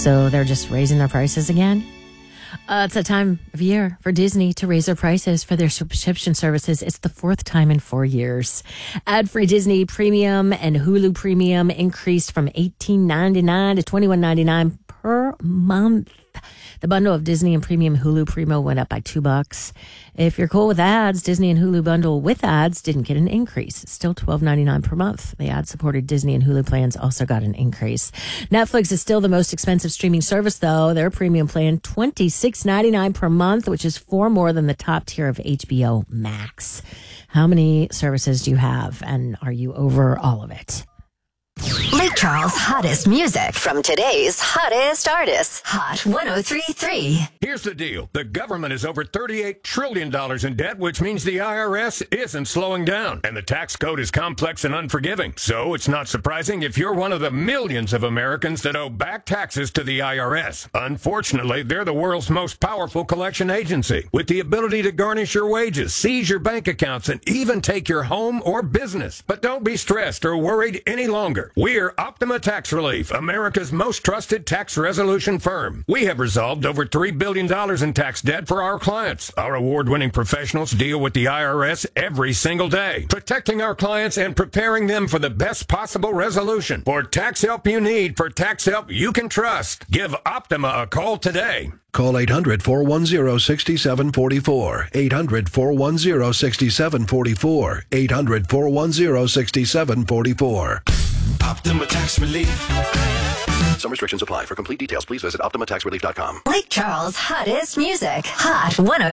So they're just raising their prices again. It's a time of year for Disney to raise their prices for their subscription services. It's the fourth time in 4 years. Ad-free Disney Premium and Hulu Premium increased from $18.99 to $21.99 per month. The bundle of Disney and Premium Hulu Primo went up by $2. If you're cool with ads, Disney and Hulu bundle with ads didn't get an increase. It's still $12.99 per month. The ad-supported Disney and Hulu plans also got an increase. Netflix is still the most expensive streaming service, though. Their premium plan, $26.99 per month, which is $4 more than the top tier of HBO Max. How many services do you have, and are you over all of it? Lake Charles' hottest music from today's hottest artists. Hot 103.3. Here's the deal. The government is over $38 trillion in debt, which means the IRS isn't slowing down. And the tax code is complex and unforgiving. So it's not surprising if you're one of the millions of Americans that owe back taxes to the IRS. Unfortunately, they're the world's most powerful collection agency, with the ability to garnish your wages, seize your bank accounts, and even take your home or business. But don't be stressed or worried any longer. We're Optima Tax Relief, America's most trusted tax resolution firm. We have resolved over $3 billion in tax debt for our clients. Our award-winning professionals deal with the IRS every single day, protecting our clients and preparing them for the best possible resolution. For tax help you need, for tax help you can trust, give Optima a call today. Call 800-410-6744. 800-410-6744. 800-410-6744. Optima Tax Relief. Some restrictions apply. For complete details, please visit OptimaTaxRelief.com. Lake Charles' hottest music. Hot 103.3.